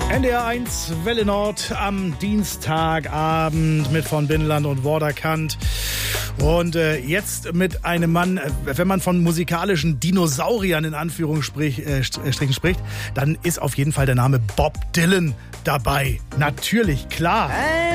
NDR 1 Welle Nord am Dienstagabend mit von Binland und Vorderkant. Und jetzt mit einem Mann, wenn man von musikalischen Dinosauriern in Anführungsstrichen spricht, dann ist auf jeden Fall der Name Bob Dylan dabei. Natürlich, klar. Hey!